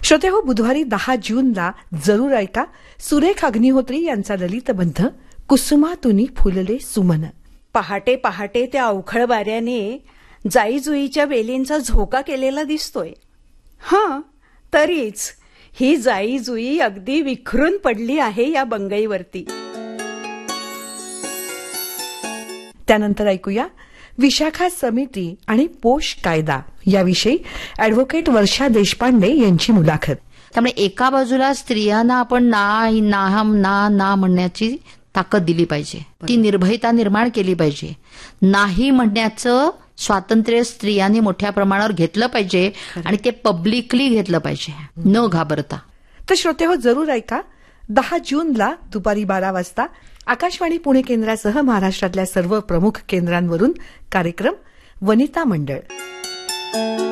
श्रोतेहो, बुधवारी 10 जूनला जरूर ऐका सुरेख अग्निहोत्री यांचा ललितबंध कुसुमातुनी फुलले सुमन. पहाटे पहाटे त्या अवखळ वाऱ्याने जाईजुईच्या वेलींचा झोका केलेला दिसतोय. हां, तरीच ही जाईजुई अगदी विखरून पडली आहे या बंगईवरती. त्यानंतर ऐकूया विशाखा समिती आणि पोष कायदा याविषयी ॲडव्होकेट वर्षा देशपांडे यांची मुलाखत. त्यामुळे एका बाजूला स्त्रियांना आपण ना म्हणण्याची ताकद दिली पाहिजे, ती निर्भयता निर्माण केली पाहिजे. नाही म्हणण्याचं स्वातंत्र्य स्त्रियांनी मोठ्या प्रमाणावर घेतलं पाहिजे आणि ते पब्लिकली घेतलं पाहिजे, न घाबरता. तर श्रोतेहो, जरूर ऐका 10 जूनला दुपारी 12 वाजता आकाशवाणी पुणे केंद्रासह महाराष्ट्रातल्या सर्व प्रमुख केंद्रांवरून कार्यक्रम वनिता मंडळ.